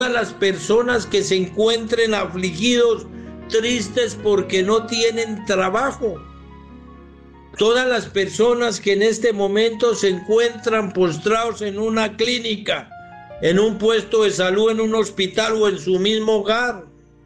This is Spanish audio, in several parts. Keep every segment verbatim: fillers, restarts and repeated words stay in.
las personas que se encuentren afligidos, tristes porque no tienen trabajo. Todas las personas que en este momento se encuentran postrados en una clínica, en un puesto de salud, en un hospital o en su mismo hogar.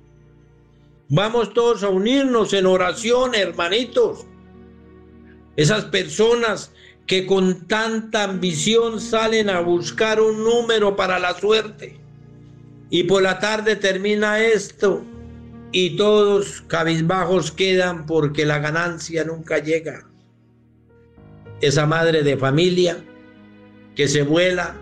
Vamos todos a unirnos en oración, hermanitos. Esas personas que con tanta ambición salen a buscar un número para la suerte y por la tarde termina esto y todos cabizbajos quedan porque la ganancia nunca llega. Esa madre de familia que se vuela,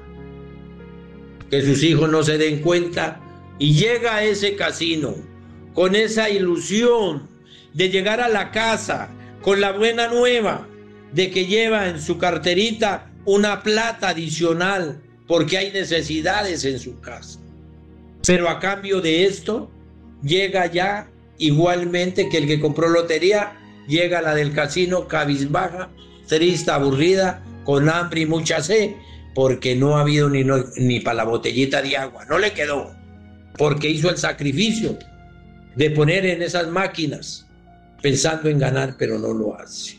que sus hijos no se den cuenta y llega a ese casino con esa ilusión de llegar a la casa con la buena nueva de que lleva en su carterita una plata adicional porque hay necesidades en su casa. Pero a cambio de esto, llega ya igualmente que el que compró lotería, llega la del casino cabizbaja, triste, aburrida, con hambre y mucha sed, porque no ha habido ni, no, ni para la botellita de agua, no le quedó, porque hizo el sacrificio de poner en esas máquinas, pensando en ganar, pero no lo hace.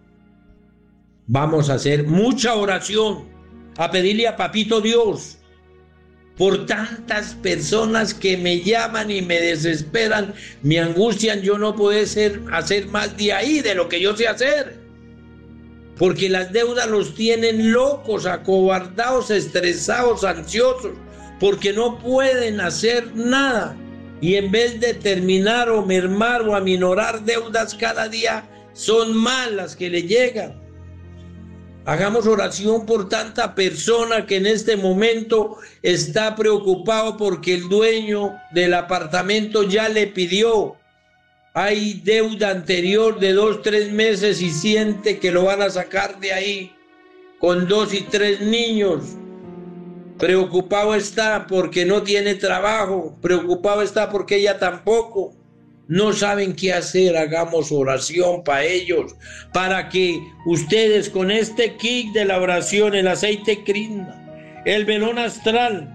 Vamos a hacer mucha oración, a pedirle a Papito Dios por tantas personas que me llaman y me desesperan, me angustian. Yo no puedo ser, hacer más de ahí, de lo que yo sé hacer, porque las deudas los tienen locos, acobardados, estresados, ansiosos, porque no pueden hacer nada, y en vez de terminar o mermar o aminorar deudas cada día, son más las que le llegan. Hagamos oración por tanta persona que en este momento está preocupado porque el dueño del apartamento ya le pidió. Hay deuda anterior de dos, tres meses y siente que lo van a sacar de ahí con dos y tres niños. Preocupado está porque no tiene trabajo. Preocupado está porque ella tampoco. No saben qué hacer. Hagamos oración para ellos, para que ustedes con este kit de la oración, el aceite Krishna, el velón astral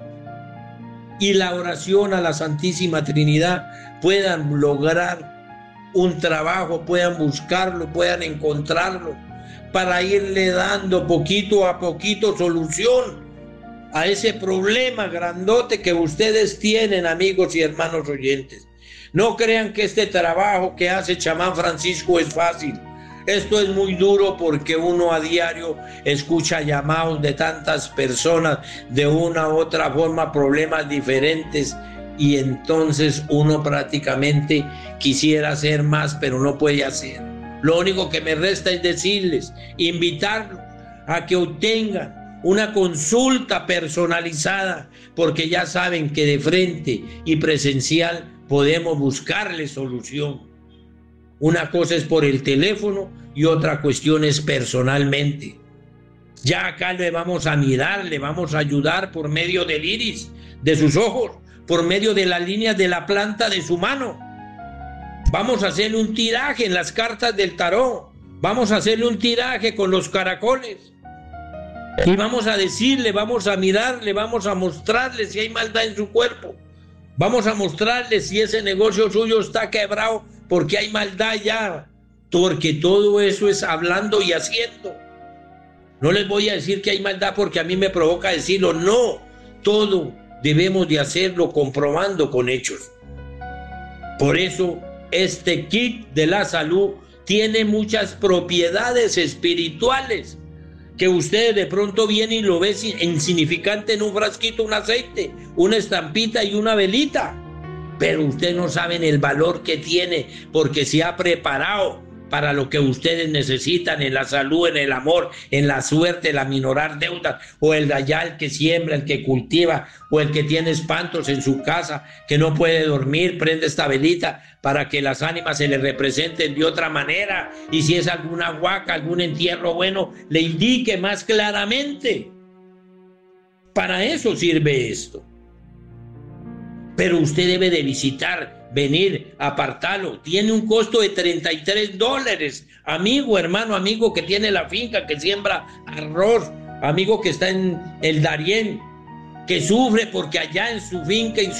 y la oración a la Santísima Trinidad puedan lograr un trabajo, puedan buscarlo, puedan encontrarlo, para irle dando poquito a poquito solución a ese problema grandote que ustedes tienen, amigos y hermanos oyentes. No crean que este trabajo que hace Chamán Francisco es fácil. Esto es muy duro porque uno a diario escucha llamados de tantas personas, de una u otra forma, problemas diferentes, y entonces uno prácticamente quisiera hacer más, pero no puede hacer. Lo único que me resta es decirles, invitarlos a que obtengan una consulta personalizada, porque ya saben que de frente y presencial podemos buscarle solución. Una cosa es por el teléfono y otra cuestión es personalmente. Ya acá le vamos a mirar, le vamos a ayudar por medio del iris de sus ojos, por medio de las líneas de la planta de su mano. Vamos a hacerle un tiraje en las cartas del tarot. Vamos a hacerle un tiraje con los caracoles. Y vamos a decirle, vamos a mirarle, vamos a mostrarle si hay maldad en su cuerpo. Vamos a mostrarle si ese negocio suyo está quebrado porque hay maldad ya. Porque todo eso es hablando y haciendo. No les voy a decir que hay maldad porque a mí me provoca decirlo. No, todo debemos de hacerlo comprobando con hechos. Por eso este kit de la salud tiene muchas propiedades espirituales que ustedes de pronto vienen y lo ven insignificante en un frasquito, un aceite, una estampita y una velita. Pero ustedes no saben el valor que tiene porque se ha preparado para lo que ustedes necesitan en la salud, en el amor, en la suerte, el aminorar deudas, o el de allá, el que siembra, el que cultiva, o el que tiene espantos en su casa, que no puede dormir, prende esta velita para que las ánimas se le representen de otra manera, y si es alguna huaca, algún entierro bueno, le indique más claramente. Para eso sirve esto. Pero usted debe de visitar, venir, apartarlo. Tiene un costo de treinta y tres dólares. Amigo, hermano, amigo que tiene la finca, que siembra arroz, amigo que está en el Darién, que sufre porque allá en su finca, en su